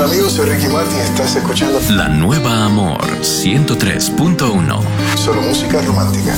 Hola amigos, soy Ricky Martin, estás escuchando La Nueva Amor 103.1. Solo música romántica.